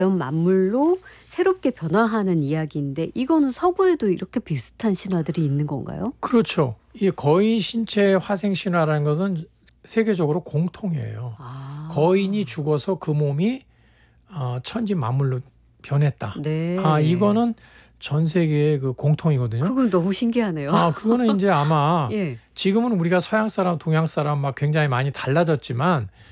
만물로 새롭게 변화하는 이야기인데 이거는 서구에도 이렇게 비슷한 신화들이 있는 건가요? 그렇죠. 이 거인 신체 화생 신화라는 것은 세계적으로 공통이에요. 아. 거인이 죽어서 그 몸이 천지 만물로 변했다. 네. 이거는 전 세계의 그 공통이거든요. 그건 너무 신기하네요. 그거는 이제 아마 예. 지금은 우리가 서양 사람, 동양 사람 막 굉장히 많이 달라졌지만